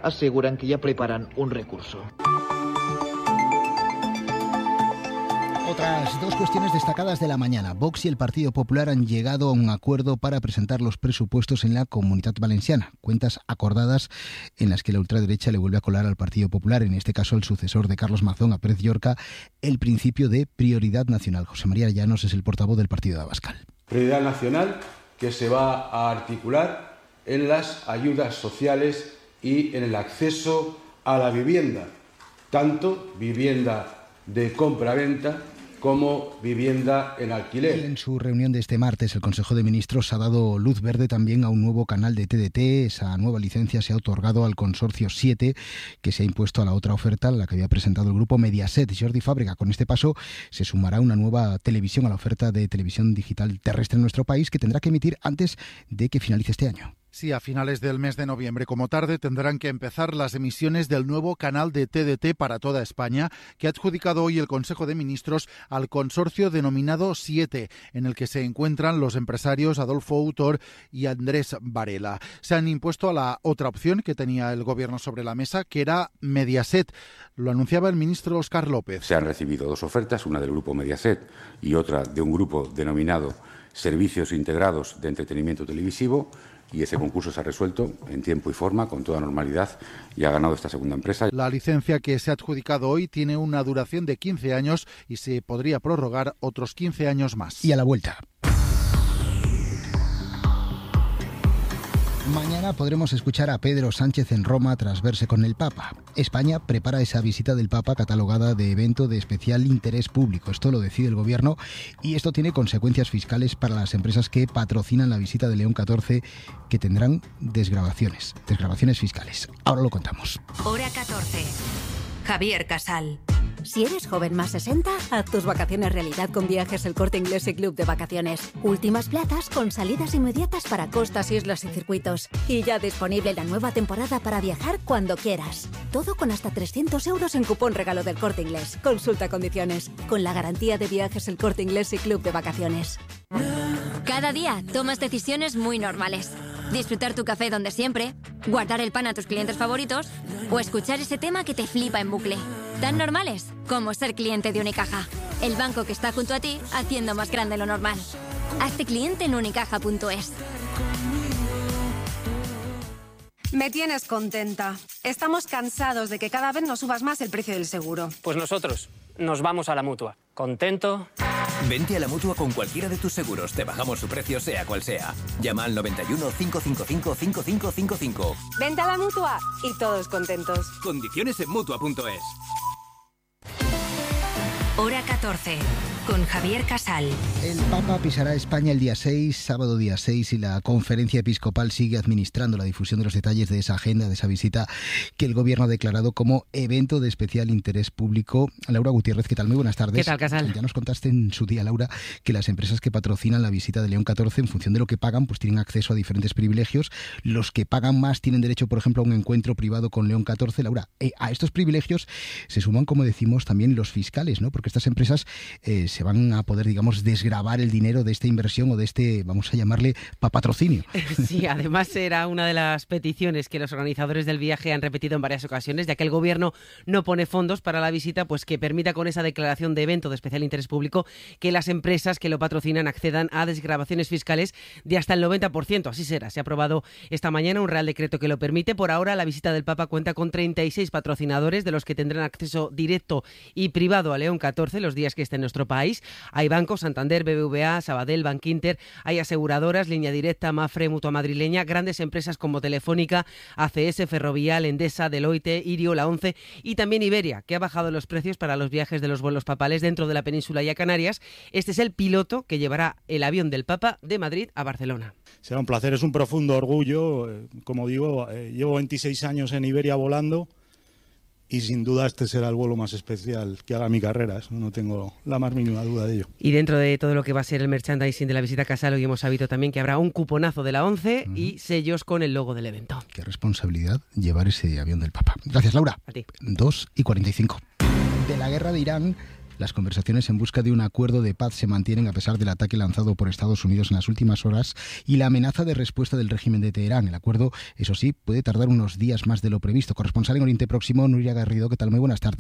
aseguran que ya preparan un recurso. Otras dos cuestiones destacadas de la mañana. Vox y el Partido Popular han llegado a un acuerdo para presentar los presupuestos en la Comunitat Valenciana. Cuentas acordadas en las que la ultraderecha le vuelve a colar al Partido Popular, en este caso el sucesor de Carlos Mazón, a Pérez Llorca, el principio de prioridad nacional. José María Llanos es el portavoz del partido de Abascal. Prioridad nacional que se va a articular en las ayudas sociales y en el acceso a la vivienda, tanto vivienda de compra-venta como vivienda en alquiler. En su reunión de este martes, el Consejo de Ministros ha dado luz verde también a un nuevo canal de T D T. Esa nueva licencia se ha otorgado al Consorcio siete, que se ha impuesto a la otra oferta, la que había presentado el grupo Mediaset. Jordi Fábrega, con este paso se sumará una nueva televisión a la oferta de televisión digital terrestre en nuestro país, que tendrá que emitir antes de que finalice este año. Sí, a finales del mes de noviembre, como tarde, tendrán que empezar las emisiones del nuevo canal de T D T para toda España, que ha adjudicado hoy el Consejo de Ministros al consorcio denominado siete, en el que se encuentran los empresarios Adolfo Autor y Andrés Varela. Se han impuesto a la otra opción que tenía el Gobierno sobre la mesa, que era Mediaset. Lo anunciaba el ministro Óscar López. Se han recibido dos ofertas, una del grupo Mediaset y otra de un grupo denominado Servicios Integrados de Entretenimiento Televisivo, y ese concurso se ha resuelto en tiempo y forma, con toda normalidad, y ha ganado esta segunda empresa. La licencia que se ha adjudicado hoy tiene una duración de quince años y se podría prorrogar otros quince años más. Y a la vuelta. Mañana podremos escuchar a Pedro Sánchez en Roma tras verse con el Papa. España prepara esa visita del Papa catalogada de evento de especial interés público. Esto lo decide el Gobierno y esto tiene consecuencias fiscales para las empresas que patrocinan la visita de León catorce, que tendrán desgravaciones, desgravaciones fiscales. Ahora lo contamos. Hora catorce. Javier Casal. Si eres joven más sesenta, haz tus vacaciones realidad con Viajes El Corte Inglés y Club de Vacaciones. Últimas plazas con salidas inmediatas para costas, islas y circuitos. Y ya disponible la nueva temporada para viajar cuando quieras. Todo con hasta trescientos euros en cupón regalo del Corte Inglés. Consulta condiciones. Con la garantía de Viajes El Corte Inglés y Club de Vacaciones. Cada día tomas decisiones muy normales. Disfrutar tu café donde siempre, guardar el pan a tus clientes favoritos o escuchar ese tema que te flipa en bucle. Tan normales como ser cliente de Unicaja, el banco que está junto a ti haciendo más grande lo normal. Hazte cliente en unicaja punto es. Me tienes contenta. Estamos cansados de que cada vez nos subas más el precio del seguro. Pues nosotros nos vamos a la Mutua. ¿Contento? Vente a la Mutua con cualquiera de tus seguros. Te bajamos su precio sea cual sea. Llama al noventa y uno, cinco cinco cinco, cinco cinco cinco cinco. Vente a la Mutua y todos contentos. Condiciones en Mutua punto es. Hora catorce, con Javier Casal. El Papa pisará España el día seis, sábado día seis, y la Conferencia Episcopal sigue administrando la difusión de los detalles de esa agenda, de esa visita que el Gobierno ha declarado como evento de especial interés público. Laura Gutiérrez, ¿qué tal? Muy buenas tardes. ¿Qué tal, Casal? Ya nos contaste en su día, Laura, que las empresas que patrocinan la visita de León catorce, en función de lo que pagan, pues tienen acceso a diferentes privilegios. Los que pagan más tienen derecho, por ejemplo, a un encuentro privado con León catorce. Laura, eh, a estos privilegios se suman, como decimos, también los fiscales, ¿no? Porque estas empresas eh, se van a poder, digamos, desgravar el dinero de esta inversión o de este, vamos a llamarle, patrocinio. Sí, además era una de las peticiones que los organizadores del viaje han repetido en varias ocasiones, ya que el Gobierno no pone fondos para la visita, pues que permita con esa declaración de evento de especial interés público que las empresas que lo patrocinan accedan a desgravaciones fiscales de hasta el noventa por ciento. Así será. Se ha aprobado esta mañana un Real Decreto que lo permite. Por ahora, la visita del Papa cuenta con treinta y seis patrocinadores, de los que tendrán acceso directo y privado a León catorce los días que esté en nuestro país. Hay bancos, Santander, B B V A, Sabadell, Bankinter, hay aseguradoras, Línea Directa, Mafre, Mutua Madrileña, grandes empresas como Telefónica, A C S, Ferrovial, Endesa, Deloitte, Irio, La ONCE y también Iberia, que ha bajado los precios para los viajes de los vuelos papales dentro de la península y a Canarias. Este es el piloto que llevará el avión del Papa de Madrid a Barcelona. Será un placer, es un profundo orgullo. Como digo, eh, llevo veintiséis años en Iberia volando. Y sin duda este será el vuelo más especial que haga mi carrera, eso no tengo la más mínima duda de ello. Y dentro de todo lo que va a ser el merchandising de la visita a Casal, hoy hemos sabido también que habrá un cuponazo de la ONCE uh-huh. y sellos con el logo del evento. Qué responsabilidad llevar ese avión del Papa. Gracias, Laura. A ti. dos y cuarenta y cinco. De la guerra de Irán, las conversaciones en busca de un acuerdo de paz se mantienen a pesar del ataque lanzado por Estados Unidos en las últimas horas y la amenaza de respuesta del régimen de Teherán. El acuerdo, eso sí, puede tardar unos días más de lo previsto. Corresponsal en Oriente Próximo, Nuria Garrido, ¿qué tal? Muy buenas tardes.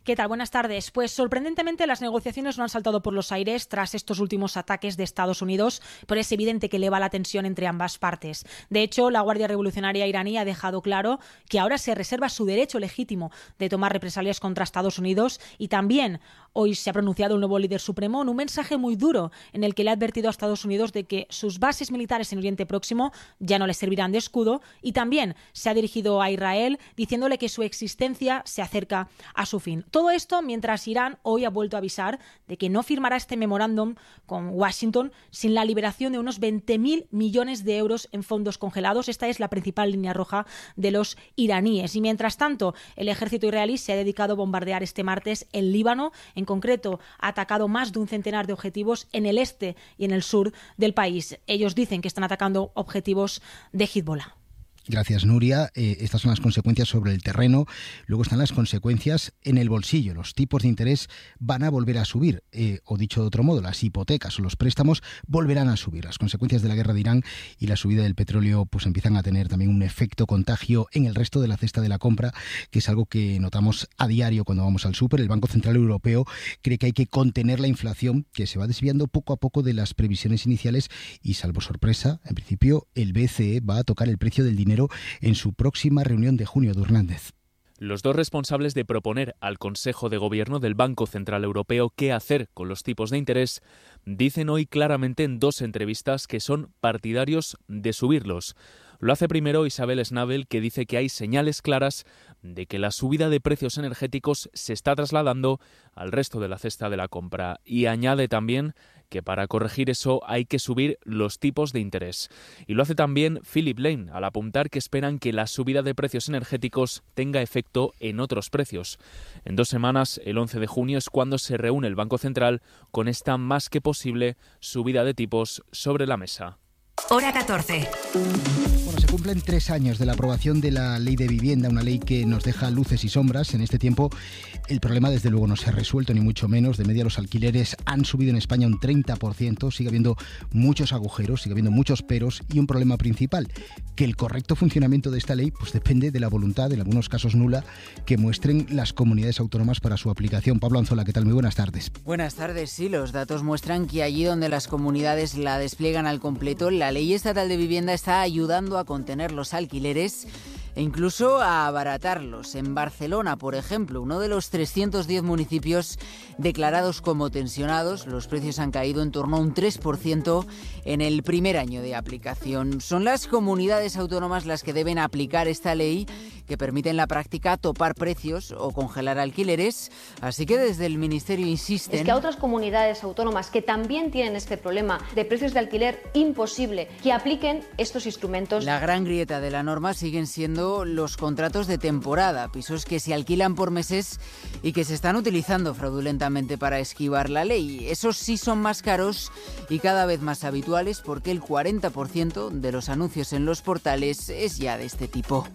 ¿Qué tal? Buenas tardes. Pues sorprendentemente las negociaciones no han saltado por los aires tras estos últimos ataques de Estados Unidos, pero es evidente que eleva la tensión entre ambas partes. De hecho, la Guardia Revolucionaria iraní ha dejado claro que ahora se reserva su derecho legítimo de tomar represalias contra Estados Unidos, y también hoy se ha pronunciado un nuevo líder supremo en un mensaje muy duro en el que le ha advertido a Estados Unidos de que sus bases militares en Oriente Próximo ya no les servirán de escudo, y también se ha dirigido a Israel diciéndole que su existencia se acerca a su fin. Todo esto mientras Irán hoy ha vuelto a avisar de que no firmará este memorándum con Washington sin la liberación de unos veinte mil millones de euros en fondos congelados. Esta es la principal línea roja de los iraníes. Y mientras tanto, el ejército israelí se ha dedicado a bombardear este martes el Líbano. En concreto, ha atacado más de un centenar de objetivos en el este y en el sur del país. Ellos dicen que están atacando objetivos de Hezbollah. Gracias, Nuria. Eh, estas son las consecuencias sobre el terreno. Luego están las consecuencias en el bolsillo. Los tipos de interés van a volver a subir. Eh, o dicho de otro modo, las hipotecas o los préstamos volverán a subir. Las consecuencias de la guerra de Irán y la subida del petróleo pues empiezan a tener también un efecto contagio en el resto de la cesta de la compra, que es algo que notamos a diario cuando vamos al súper. El Banco Central Europeo cree que hay que contener la inflación, que se va desviando poco a poco de las previsiones iniciales, y salvo sorpresa, en principio el B C E va a tocar el precio del dinero en su próxima reunión de junio. de Hernández. Los dos responsables de proponer al Consejo de Gobierno del Banco Central Europeo qué hacer con los tipos de interés dicen hoy claramente en dos entrevistas que son partidarios de subirlos. Lo hace primero Isabel Schnabel, que dice que hay señales claras de que la subida de precios energéticos se está trasladando al resto de la cesta de la compra, y añade también que para corregir eso hay que subir los tipos de interés. Y lo hace también Philip Lane, al apuntar que esperan que la subida de precios energéticos tenga efecto en otros precios. En dos semanas, el once de junio, es cuando se reúne el Banco Central con esta más que posible subida de tipos sobre la mesa. Hora catorce. Bueno, se cumplen tres años de la aprobación de la Ley de Vivienda, una ley que nos deja luces y sombras. En este tiempo el problema desde luego no se ha resuelto, ni mucho menos. De media los alquileres han subido en España un treinta por ciento, sigue habiendo muchos agujeros, sigue habiendo muchos peros, y un problema principal, que el correcto funcionamiento de esta ley pues depende de la voluntad, en algunos casos nula, que muestren las comunidades autónomas para su aplicación. Pablo Anzola, ¿qué tal? Muy buenas tardes. Buenas tardes. Sí, los datos muestran que allí donde las comunidades la despliegan al completo, la Ley Estatal de Vivienda está ayudando a contener los alquileres e incluso a abaratarlos. En Barcelona, por ejemplo, uno de los trescientos diez municipios declarados como tensionados, los precios han caído en torno a un tres por ciento en el primer año de aplicación. Son las comunidades autónomas las que deben aplicar esta ley, que permite en la práctica topar precios o congelar alquileres, así que desde el Ministerio insisten... Es que a otras comunidades autónomas que también tienen este problema de precios de alquiler imposible, que apliquen estos instrumentos. La gran grieta de la norma siguen siendo los contratos de temporada, pisos que se alquilan por meses y que se están utilizando fraudulentamente para esquivar la ley. Esos sí son más caros y cada vez más habituales, porque el cuarenta por ciento de los anuncios en los portales es ya de este tipo.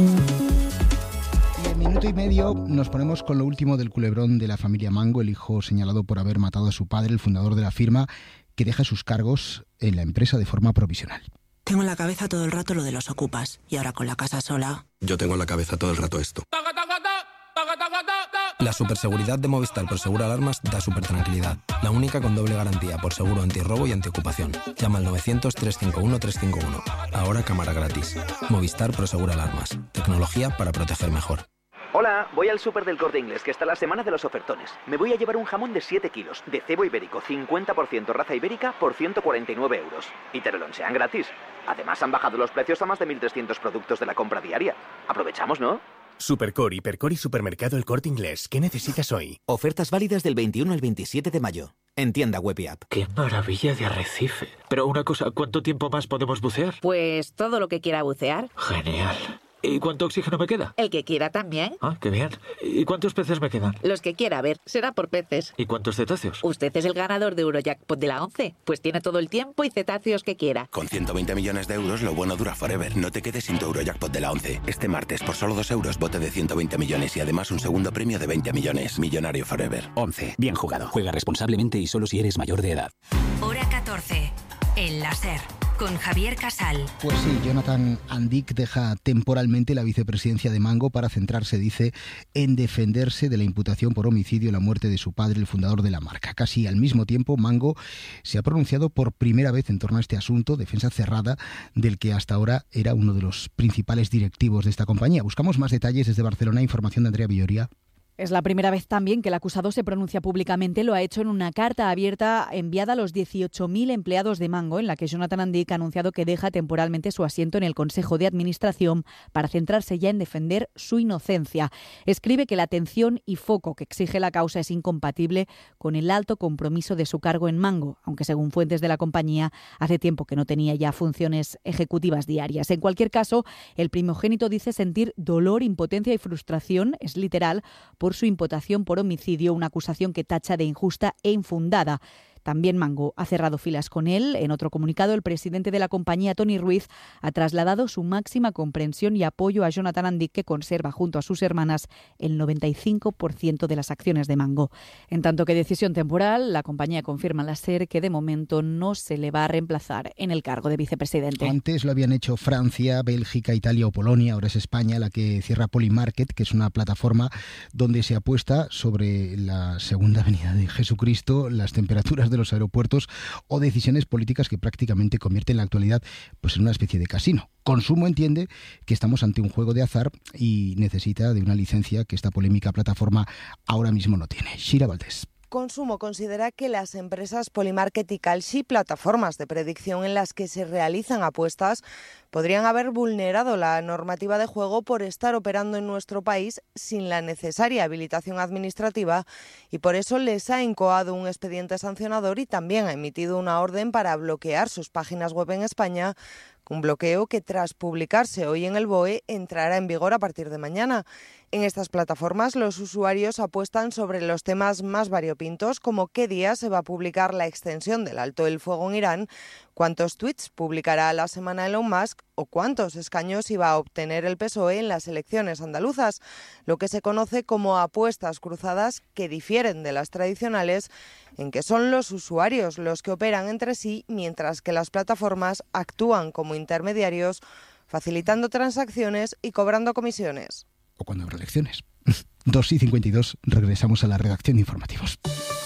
Y en minuto y medio nos ponemos con lo último del culebrón de la familia Mango, el hijo señalado por haber matado a su padre, el fundador de la firma, que deja sus cargos en la empresa de forma provisional. Tengo en la cabeza todo el rato lo de los ocupas, y ahora con la casa sola... Yo tengo en la cabeza todo el rato esto. La superseguridad de Movistar Prosegur Alarmas da súper tranquilidad. La única con doble garantía por seguro antirrobo y antiocupación. Llama al novecientos, trescientos cincuenta y uno, trescientos cincuenta y uno. Ahora cámara gratis. Movistar Prosegur Alarmas. Tecnología para proteger mejor. Hola, voy al súper del Corte Inglés, que está la semana de los ofertones. Me voy a llevar un jamón de siete kilos, de cebo ibérico, cincuenta por ciento raza ibérica, por ciento cuarenta y nueve euros. Y te lo lonchean gratis. Además, han bajado los precios a más de mil trescientos productos de la compra diaria. Aprovechamos, ¿no? Supercor, Hipercor y Supermercado El Corte Inglés. ¿Qué necesitas hoy? Ofertas válidas del veintiuno al veintisiete de mayo. En tienda web y app. ¡Qué maravilla de arrecife! Pero una cosa, ¿cuánto tiempo más podemos bucear? Pues todo lo que quiera bucear. Genial. ¿Y cuánto oxígeno me queda? El que quiera también. Ah, qué bien. ¿Y cuántos peces me quedan? Los que quiera, a ver, será por peces. ¿Y cuántos cetáceos? Usted es el ganador de Eurojackpot de la once. Pues tiene todo el tiempo y cetáceos que quiera. Con ciento veinte millones de euros, lo bueno dura forever. No te quedes sin tu Eurojackpot de la once. Este martes, por solo dos euros, bote de ciento veinte millones y además un segundo premio de veinte millones. Millonario forever. once. Bien jugado. Juega responsablemente y solo si eres mayor de edad. Hora catorce. El láser. con Javier Casal. Pues sí, Jonathan Andic deja temporalmente la vicepresidencia de Mango para centrarse, dice, en defenderse de la imputación por homicidio en la muerte de su padre, el fundador de la marca. Casi al mismo tiempo, Mango se ha pronunciado por primera vez en torno a este asunto, defensa cerrada, del que hasta ahora era uno de los principales directivos de esta compañía. Buscamos más detalles desde Barcelona, información de Andrea Villoria. Es la primera vez también que el acusado se pronuncia públicamente. Lo ha hecho en una carta abierta enviada a los dieciocho mil empleados de Mango, en la que Jonathan Andic ha anunciado que deja temporalmente su asiento en el Consejo de Administración para centrarse ya en defender su inocencia. Escribe que la atención y foco que exige la causa es incompatible con el alto compromiso de su cargo en Mango, aunque según fuentes de la compañía hace tiempo que no tenía ya funciones ejecutivas diarias. En cualquier caso, el primogénito dice sentir dolor, impotencia y frustración, es literal, por su imputación por homicidio, una acusación que tacha de injusta e infundada. También Mango ha cerrado filas con él. En otro comunicado, el presidente de la compañía, Tony Ruiz, ha trasladado su máxima comprensión y apoyo a Jonathan Andic, que conserva junto a sus hermanas el noventa y cinco por ciento de las acciones de Mango. En tanto que decisión temporal, la compañía confirma a la SER que de momento no se le va a reemplazar en el cargo de vicepresidente. Antes lo habían hecho Francia, Bélgica, Italia o Polonia. Ahora es España la que cierra Polymarket, que es una plataforma donde se apuesta sobre la segunda venida de Jesucristo, las temperaturas de los aeropuertos o decisiones políticas que prácticamente convierten la actualidad pues en una especie de casino. Consumo entiende que estamos ante un juego de azar y necesita de una licencia que esta polémica plataforma ahora mismo no tiene. Shira Valdés. Consumo considera que las empresas Polymarket y Kalshi, plataformas de predicción en las que se realizan apuestas, podrían haber vulnerado la normativa de juego por estar operando en nuestro país sin la necesaria habilitación administrativa y por eso les ha incoado un expediente sancionador y también ha emitido una orden para bloquear sus páginas web en España, un bloqueo que tras publicarse hoy en el B O E entrará en vigor a partir de mañana. En estas plataformas los usuarios apuestan sobre los temas más variopintos, como qué día se va a publicar la extensión del alto el fuego en Irán, cuántos tweets publicará a la semana Elon Musk o cuántos escaños iba a obtener el P S O E en las elecciones andaluzas, lo que se conoce como apuestas cruzadas, que difieren de las tradicionales, en que son los usuarios los que operan entre sí, mientras que las plataformas actúan como intermediarios, facilitando transacciones y cobrando comisiones. O cuando habrá elecciones. dos y cincuenta y dos, regresamos a la redacción de informativos.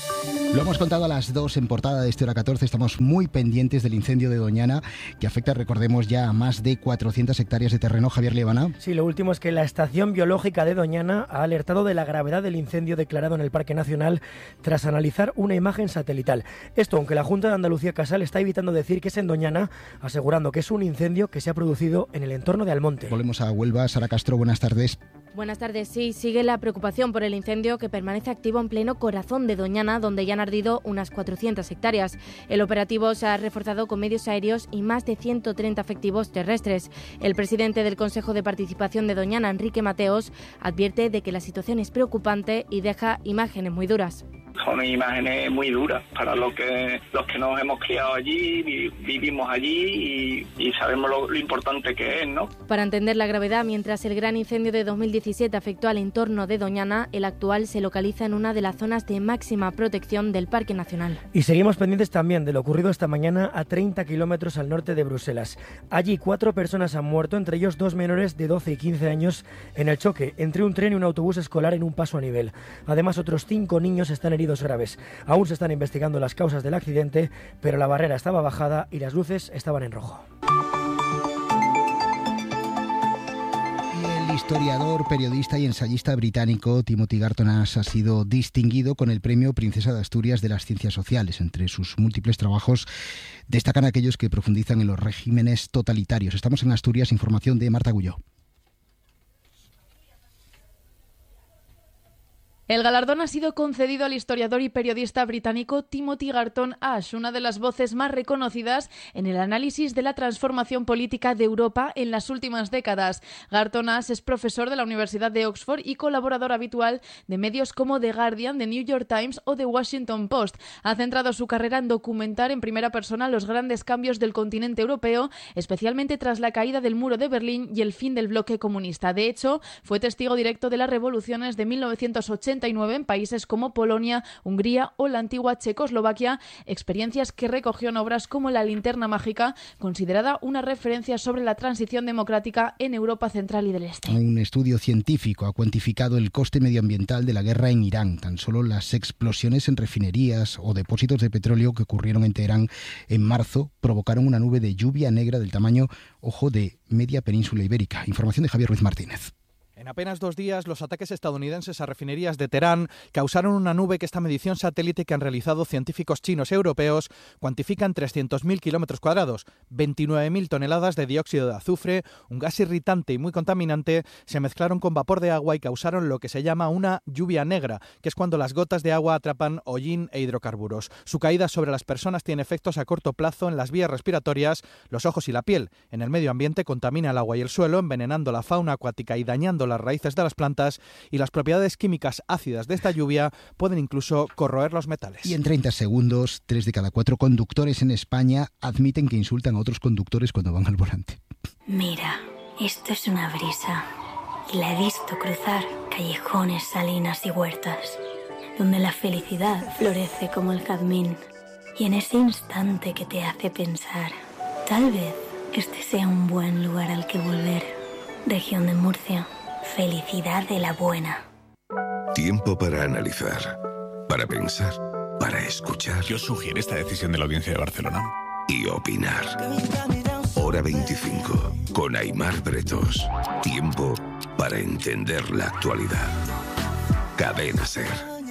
Lo hemos contado a las dos en portada de este Hora catorce. Estamos muy pendientes del incendio de Doñana, que afecta, recordemos, ya a más de cuatrocientas hectáreas de terreno. Javier Liebana. Sí, lo último es que la Estación Biológica de Doñana ha alertado de la gravedad del incendio declarado en el Parque Nacional tras analizar una imagen satelital. Esto, aunque la Junta de Andalucía Casal está evitando decir que es en Doñana, asegurando que es un incendio que se ha producido en el entorno de Almonte. Volvemos a Huelva. Sara Castro, buenas tardes. Buenas tardes. Sí, sigue la preocupación por el incendio que permanece activo en pleno corazón de Doñana, donde ya han ardido unas cuatrocientas hectáreas. El operativo se ha reforzado con medios aéreos y más de ciento treinta efectivos terrestres. El presidente del Consejo de Participación de Doñana, Enrique Mateos, advierte de que la situación es preocupante y deja imágenes muy duras. Son imágenes muy duras para lo que, los que nos hemos criado allí, vi, vivimos allí y, y sabemos lo, lo importante que es, ¿no? Para entender la gravedad, mientras el gran incendio de dos mil diecisiete afectó al entorno de Doñana, el actual se localiza en una de las zonas de máxima protección del Parque Nacional. Y seguimos pendientes también de lo ocurrido esta mañana a treinta kilómetros al norte de Bruselas. Allí cuatro personas han muerto, entre ellos dos menores de doce y quince años, en el choque entre un tren y un autobús escolar en un paso a nivel. Además, otros cinco niños están heridos graves. Aún se están investigando las causas del accidente, pero la barrera estaba bajada y las luces estaban en rojo. El historiador, periodista y ensayista británico Timothy Garton Ash ha sido distinguido con el Premio Princesa de Asturias de las Ciencias Sociales. Entre sus múltiples trabajos destacan aquellos que profundizan en los regímenes totalitarios. Estamos en Asturias, información de Marta Gulló. El galardón ha sido concedido al historiador y periodista británico Timothy Garton Ash, una de las voces más reconocidas en el análisis de la transformación política de Europa en las últimas décadas. Garton Ash es profesor de la Universidad de Oxford y colaborador habitual de medios como The Guardian, The New York Times o The Washington Post. Ha centrado su carrera en documentar en primera persona los grandes cambios del continente europeo, especialmente tras la caída del muro de Berlín y el fin del bloque comunista. De hecho, fue testigo directo de las revoluciones de mil novecientos ochenta ochenta y nueve en países como Polonia, Hungría o la antigua Checoslovaquia, experiencias que recogió en obras como La linterna mágica, considerada una referencia sobre la transición democrática en Europa central y del Este. Un estudio científico ha cuantificado el coste medioambiental de la guerra en Irán. Tan solo las explosiones en refinerías o depósitos de petróleo que ocurrieron en Teherán en marzo provocaron una nube de lluvia negra del tamaño, ojo, de media península ibérica. Información de Javier Ruiz Martínez. En apenas dos días, los ataques estadounidenses a refinerías de Teherán causaron una nube que esta medición satélite que han realizado científicos chinos y europeos cuantifica en trescientos mil kilómetros cuadrados. veintinueve mil toneladas de dióxido de azufre, un gas irritante y muy contaminante, se mezclaron con vapor de agua y causaron lo que se llama una lluvia negra, que es cuando las gotas de agua atrapan hollín e hidrocarburos. Su caída sobre las personas tiene efectos a corto plazo en las vías respiratorias, los ojos y la piel. En el medio ambiente contamina el agua y el suelo, envenenando la fauna acuática y dañando las raíces de las plantas, y las propiedades químicas ácidas de esta lluvia pueden incluso corroer los metales. Y en treinta segundos, tres de cada cuatro conductores en España admiten que insultan a otros conductores cuando van al volante. Mira, esto es una brisa, y la he visto cruzar callejones, salinas y huertas, donde la felicidad florece como el jazmín, y en ese instante que te hace pensar, tal vez este sea un buen lugar al que volver. Región de Murcia. Felicidad de la buena. Tiempo para analizar, para pensar, para escuchar. ¿Qué os sugiere esta decisión de la Audiencia de Barcelona? Y opinar. Hora veinticinco, con Aimar Bretos. Tiempo para entender la actualidad. Cadena SER.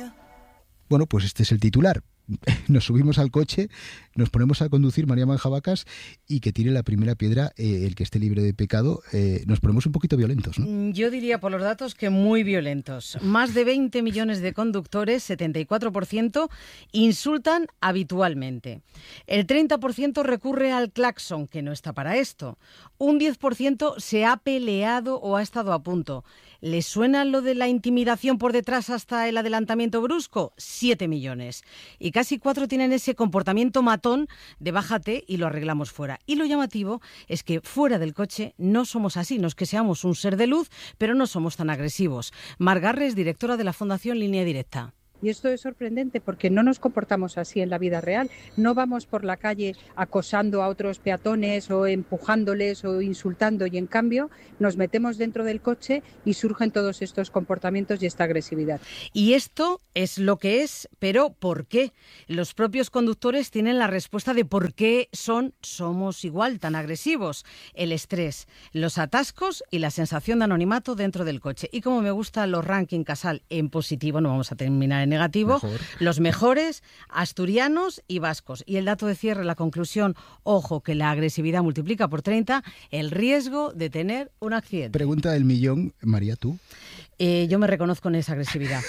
Bueno, pues este es el titular. Nos subimos al coche, nos ponemos a conducir María Manjabacas y que tire la primera piedra eh, el que esté libre de pecado. Eh, nos ponemos un poquito violentos, ¿no? Yo diría por los datos que muy violentos. Más de veinte millones de conductores, setenta y cuatro por ciento, insultan habitualmente. El treinta por ciento recurre al claxon, que no está para esto. Un diez por ciento se ha peleado o ha estado a punto. ¿Les suena lo de la intimidación por detrás hasta el adelantamiento brusco? siete millones. Y casi cuatro tienen ese comportamiento matón de bájate y lo arreglamos fuera. Y lo llamativo es que fuera del coche no somos así, no es que seamos un ser de luz, pero no somos tan agresivos. Mar Garres, directora de la Fundación Línea Directa. Y esto es sorprendente porque no nos comportamos así en la vida real. No vamos por la calle acosando a otros peatones o empujándoles o insultando, y en cambio nos metemos dentro del coche y surgen todos estos comportamientos y esta agresividad. Y esto es lo que es, pero ¿por qué? Los propios conductores tienen la respuesta de por qué son, somos igual tan agresivos. El estrés, los atascos y la sensación de anonimato dentro del coche. Y como me gustan los rankings Casal en positivo, no vamos a terminar en negativo, Mejor. Los mejores, asturianos y vascos. Y el dato de cierre, la conclusión, ojo, que la agresividad multiplica por treinta el riesgo de tener un accidente. Pregunta del millón, María, ¿tú? Eh, yo me reconozco en esa agresividad.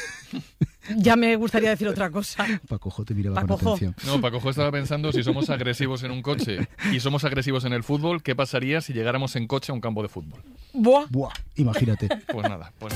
Ya me gustaría decir otra cosa. Pacojo te miraba Pacojo. con atención. No, Pacojo estaba pensando, si somos agresivos en un coche y somos agresivos en el fútbol, ¿qué pasaría si llegáramos en coche a un campo de fútbol? Buah. Buah, imagínate. Pues nada, pues...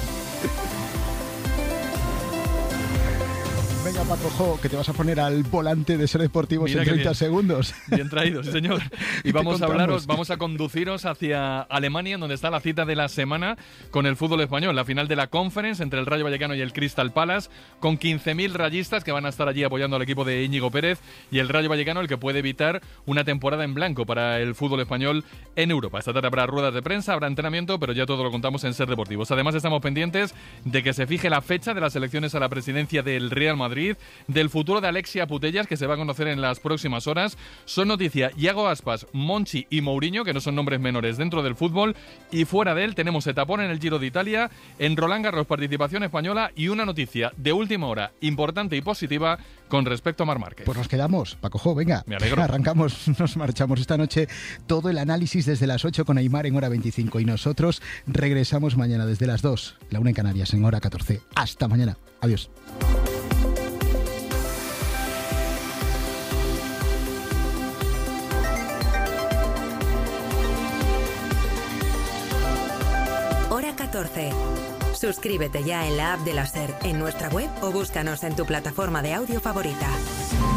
Venga, Pacojo, que te vas a poner al volante de Ser Deportivos en treinta bien, segundos. Bien traído, sí señor. Y vamos a hablaros, vamos a conduciros hacia Alemania, donde está la cita de la semana con el fútbol español. La final de la Conference entre el Rayo Vallecano y el Crystal Palace, con quince mil rayistas que van a estar allí apoyando al equipo de Íñigo Pérez, y el Rayo Vallecano el que puede evitar una temporada en blanco para el fútbol español en Europa. Esta tarde habrá ruedas de prensa, habrá entrenamiento, pero ya todo lo contamos en Ser Deportivos. Además estamos pendientes de que se fije la fecha de las elecciones a la presidencia del Real Madrid, del futuro de Alexia Putellas, que se va a conocer en las próximas horas. Son noticia Iago Aspas, Monchi y Mourinho, que no son nombres menores dentro del fútbol, y fuera de él tenemos etapón en el Giro de Italia, en Roland Garros participación española, y una noticia de última hora importante y positiva con respecto a Marc Márquez. Pues nos quedamos, Pacojo, venga. Me alegro. Arrancamos, nos marchamos esta noche. Todo el análisis desde las ocho con Aimar en hora veinticinco, y nosotros regresamos mañana desde las dos, la una en Canarias en hora catorce. Hasta mañana. Adiós. Hora catorce. Suscríbete ya en la app de la SER, en nuestra web o búscanos en tu plataforma de audio favorita.